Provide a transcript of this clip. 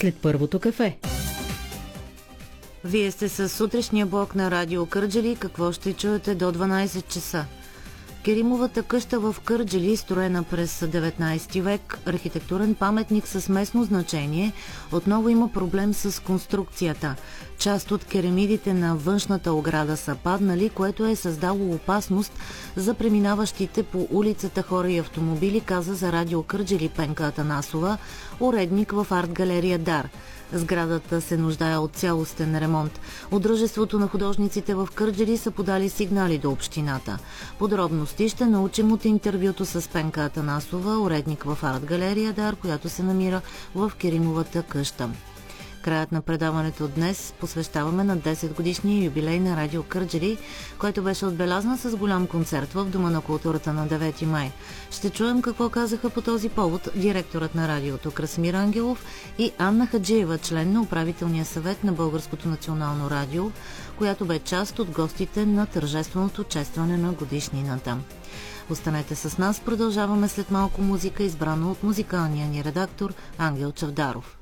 след първото кафе. Вие сте със сутрешния блок на Радио Кърджали. Какво ще чуете до 12 часа? Керимовата къща в Кърджали, строена през 19 век, архитектурен паметник с местно значение, отново има проблем с конструкцията. Част от керамидите на външната ограда са паднали, което е създало опасност за преминаващите по улицата хора и автомобили, каза за Радио Кърджали Пенка Атанасова, уредник в арт-галерия Дар. Сградата се нуждае от цялостен ремонт. От Дружеството на художниците в Кърджали са подали сигнали до общината. Подробности ще научим от интервюто с Пенка Атанасова, уредник в арт-галерия Дар, която се намира в Керимовата къща. Краят на предаването днес посвещаваме на 10 годишния юбилей на Радио Кърджали, който беше отбелязан с голям концерт в Дома на културата на 9 май. Ще чуем какво казаха по този повод директорът на радиото Красимир Ангелов и Анна Хаджиева, член на управителния съвет на Българското национално радио, която бе част от гостите на тържественото честване на годишнината. Останете с нас, продължаваме след малко музика, избрана от музикалния ни редактор Ангел Чавдаров.